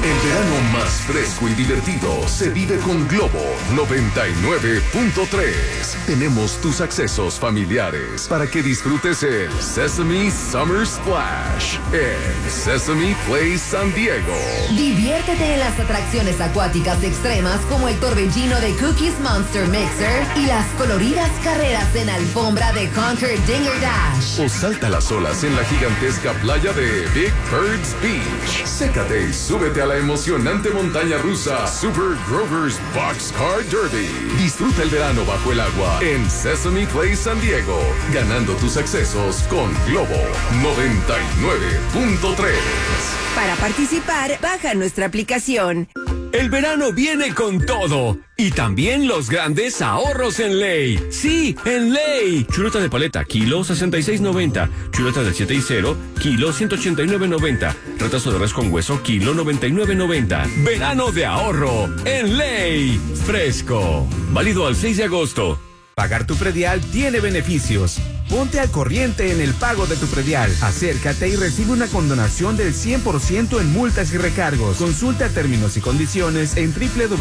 El verano más fresco y divertido se vive con Globo 99.3. Tenemos tus accesos familiares para que disfrutes el Sesame Summer Splash en Sesame Place San Diego. Diviértete en las atracciones acuáticas extremas como el torbellino de Cookies Monster Mixer y las coloridas carreras en alfombra de Conquer Dinger Dash. O salta las olas en la gigantesca playa de Big Birds Beach. Sécate y súbete a la emocionante montaña rusa Super Grover's Boxcar Derby. Disfruta el verano bajo el agua en Sesame Place San Diego, ganando tus accesos con Globo 99.3. Para participar, baja nuestra aplicación. El verano viene con todo. Y también los grandes ahorros en Ley. Sí, en Ley. Chuleta de paleta, kilo 66.90. Chuleta del 7 y 0, kilo 189.90. Retazo de res con hueso, kilo 99.90. Verano de ahorro en Ley. Fresco. Válido al 6 de agosto. Pagar tu predial tiene beneficios. Ponte al corriente en el pago de tu predial. Acércate y recibe una condonación del 100% en multas y recargos. Consulta términos y condiciones en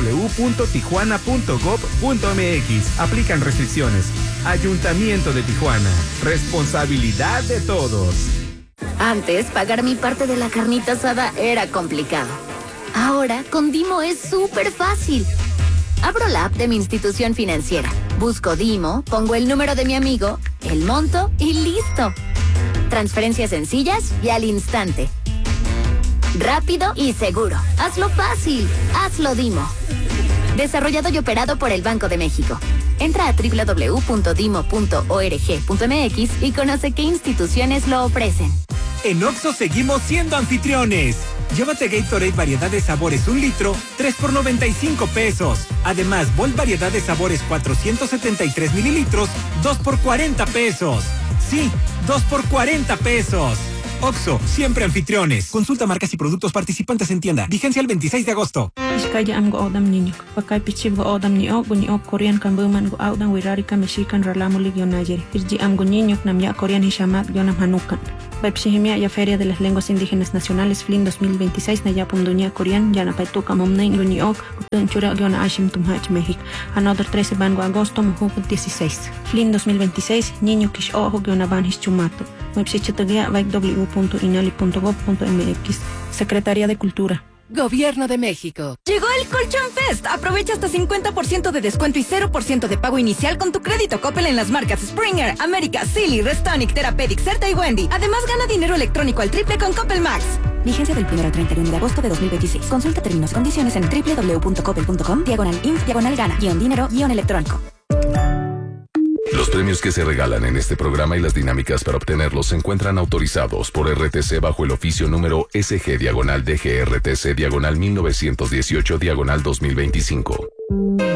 www.tijuana.gov.mx. Aplican restricciones. Ayuntamiento de Tijuana. Responsabilidad de todos. Antes, pagar mi parte de la carnita asada era complicado. Ahora, con Dimo es súper fácil. Abro la app de mi institución financiera, busco Dimo, pongo el número de mi amigo, el monto y listo. Transferencias sencillas y al instante. Rápido y seguro. Hazlo fácil. Hazlo Dimo. Desarrollado y operado por el Banco de México. Entra a www.dimo.org.mx y conoce qué instituciones lo ofrecen. En Oxxo seguimos siendo anfitriones. Llévate Gatorade variedad de sabores 1 litro, 3 por 95 pesos. Además, Volt variedad de sabores 473 mililitros, 2 por 40 pesos. Sí, 2 por 40 pesos. Oxxo, siempre anfitriones. Consulta marcas y productos participantes en tienda. Vigencia el 26 de agosto. Pepsihimia ya Feria de las Lenguas Indígenas Nacionales FLIN 2026 na yapum dunia Korean ya na paituka momnain guniok tunchura giona ashim tumhach México. Another 13 bango agosto muhuk 16. FLIN 2026 niño kish ojo giona banhis chumato. Website www.inali.gov.mx. Secretaría de Cultura. Gobierno de México. Llegó el Colchón Fest. Aprovecha hasta 50% de descuento y 0% de pago inicial con tu crédito Coppel en las marcas Springer, América, Silly, Restonic, Therapeutic, Certa y Wendy. Además, gana dinero electrónico al triple con Coppel Max. Vigencia del 1 al 31 de agosto de 2026. Consulta términos y condiciones en www.coppel.com/in/gana-dinero-electrónico. Los premios que se regalan en este programa y las dinámicas para obtenerlos se encuentran autorizados por RTC bajo el oficio número SG/DGRTC/1918/2025.